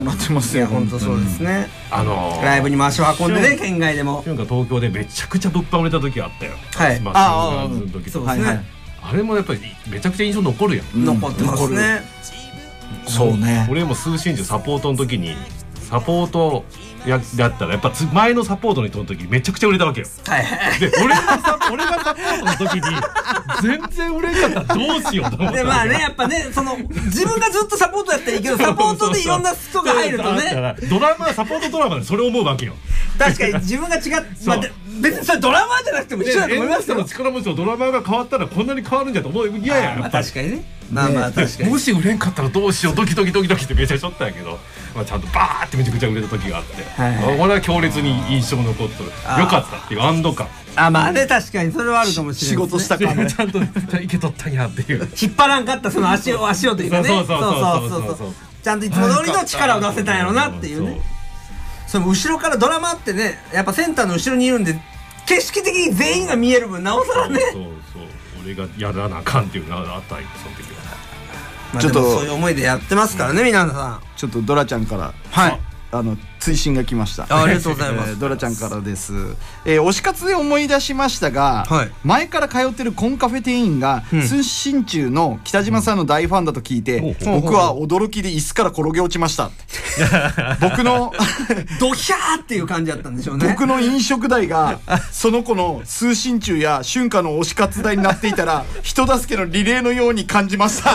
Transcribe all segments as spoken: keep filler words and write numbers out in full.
なってますよ。 本当そうですね。 あのー、 ライブに足を運んでね、県外でも。 なんか東京でめちゃくちゃ物販売れた時があったよ。 はい。 ああ、の時そうですね。 あれもやっぱりめちゃくちゃ印象残るやん。 残ってますね。 そうね。 俺も通信中サポートの時にサポートやだったらやっぱ前のサポートの人の時めちゃくちゃ売れたわけよ。 はいはい。 で俺がサ俺がサポートの時に全然売れんかったらどうしようと思って。 でまあね、やっぱね、その自分がずっとサポートやったらいいけど、サポートでいろんな人が入るとね、 ドラマサポートドラマでそれ思うわけよ。 確かに自分が違って、まあ、別にそれドラマじゃなくても一緒だと思いますよ。 の力持ちのドラマが変わったらこんなに変わるんじゃと思う。いやいや、 まあ確かにね。まあまあ確かに。 もし売れんかったらどうしよう、ドキドキドキドキってめちゃしょったんやけど、まあちゃんとバーってめちゃくちゃ売れた時があって、俺は強烈に印象残ってる。よかったっていう安堵感。 あ、まあね、確かにそれはあるかもしれない。 仕事した感ね。 ちゃんといけとったんやっていう。 引っ張らんかったその足を足をというかね。 そうそうそうそうそう。 ちゃんといつも通りの力を出せたんやろなっていうね。その後ろからドラマってね、やっぱセンターの後ろにいるんで景色的に全員が見える分なおさらね。 そうそう。俺がやらなあかんっていうのがあったんよその時は。 まあでもそういう思いでやってますからね、皆さん。 ちょっとドラちゃんからはいあの追伸が来ました。 ありがとうございます。 ドラちゃんからです。えー、推し活で思い出しましたが、はい、前から通ってるコンカフェ店員が通信中の北島さんの大ファンだと聞いて、うん、僕は驚きで椅子から転げ落ちました。僕のドヒャーっていう感じだったんでしょうね。 僕の飲食代がその子の通信中や春夏の推し活代になっていたら人助けのリレーのように感じました。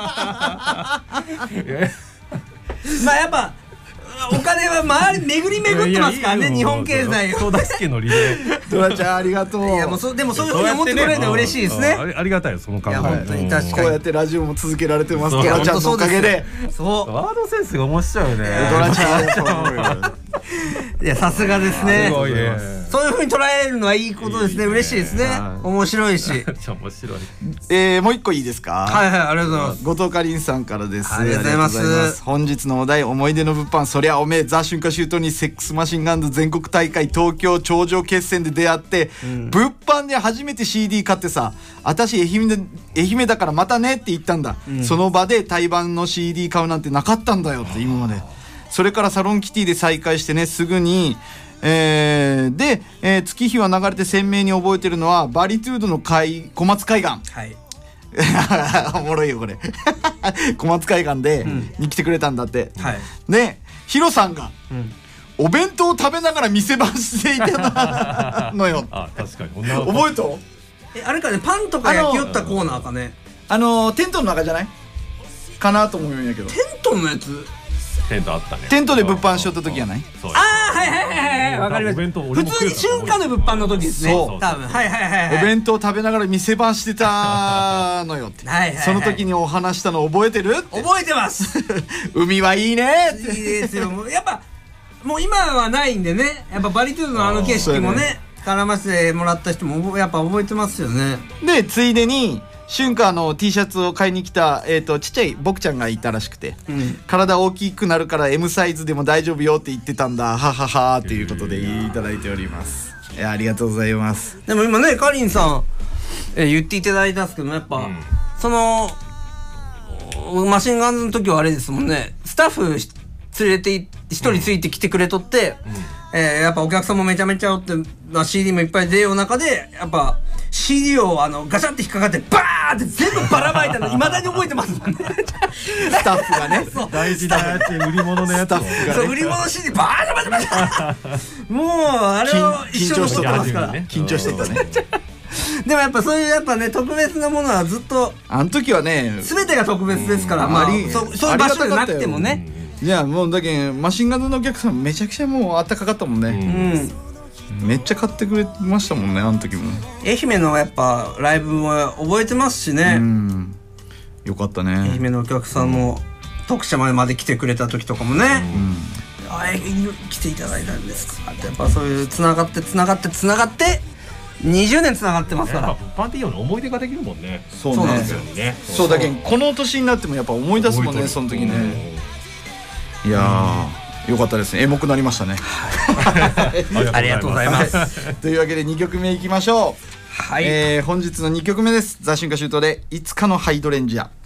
まあやっぱお金は周り巡り巡ってますからね、日本経済を。 人助けのリレー。 ドラちゃんありがとう。 いやもうそでもそういうふうに思ってくれるのは嬉しいですね。 ありがたいよその考え。いや本当に確かに。 こうやってラジオも続けられてます。ドラちゃんのおかげで。 そう。 ワードセンスが面白いよね。 ドラちゃん。 いやさすがですね。 すごいね。 そういうふうに捉えるのはいいことですね。嬉しいですね。面白いし。 面白い。 えーもう一個いいですか。 はいはい、ありがとうございます。 後藤かりんさんからです。 ありがとうございます。 本日のお題、思い出の物販、そりゃおめえザ春夏秋冬にセックスマシンガンズ全国大会東京頂上決戦で出会って、うん、物販で初めて シーディー 買ってさ、私愛媛で愛媛だからまたねって言ったんだ、うん、その場で対バンの シーディー 買うなんてなかったんだよって今まで。それからサロンキティで再会してね、すぐにえー、で、えー、月日は流れて鮮明に覚えてるのはバリトゥードの海小松海岸、はい、おもろいよこれ小松海岸で、うん、に来てくれたんだって、はい、でヒロさんが、うん、お弁当を食べながら店番していたのよ。 あ、確かに覚えとえあれかね、パンとか焼き寄ったコーナーかね、 あのテントの中じゃないかなと思うんやけど。 テントのやつ、 テントあったね。 テントで物販しよった時やない。 ああはいはいはいはい、わかりました。普通に春夏の物販の時ですね。そう多分はいはいはい。 お弁当食べながら店番してたのよって。その時にお話したの覚えてる？ 覚えてます。 海はいいねって。 いいですよ。やっぱもう今はないんでね。やっぱバリトゥードのあの景色もね絡ませてもらった人もやっぱ覚えてますよね。 でついでに春夏の T シャツを買いに来た、えー、とちっちゃい僕ちゃんがいたらしくて、うん、体大きくなるから エム サイズでも大丈夫よって言ってたんだはははっていうことでいただいております。いやありがとうございます。 でも今ねかりんさん、えー、言っていただいたんですけどもやっぱ、うん、そのマシンガンズの時はあれですもんね、スタッフ連れて一人ついてきてくれとって、うん、えー、やっぱお客さんもめちゃめちゃおって、まあ、シーディー もいっぱい出よう中でやっぱシーディー をあのガシャって引っかかってバーって全部ばらまいたのいまだに覚えてますもんね。 スタッフがね大事なやつ、売り物のやつをそう売り物 シーディー バーッバーッもうあれを一生残ってますから緊張してたね。 でもやっぱそういうやっぱね特別なものはずっとあの時はね全てが特別ですから、まあそうそういう場所でなくてもね。 いやもうだけマシンガンズのお客さんめちゃくちゃもうあったかかったもんね。うん、めっちゃ買ってくれましたもんねあの時も。 愛媛のやっぱライブも覚えてますしね。うん、 よかったね。 愛媛のお客さんも徳島まで来てくれた時とかもね、うん、あれ来ていただいたんですかってやっぱそういうつながってつながってつながってにじゅうねんつながってますから。 物販っていうような思い出ができるもんね。 そうなんですよね。そうだけどこの年になってもやっぱ思い出すもんねその時ね。いやーよかったですね。エモくなりましたね。 ありがとうございます。 というわけでにきょくめいきましょう。はい、えー、本日のにきょくめです。ザ春夏秋冬でいつかのハイドレンジア。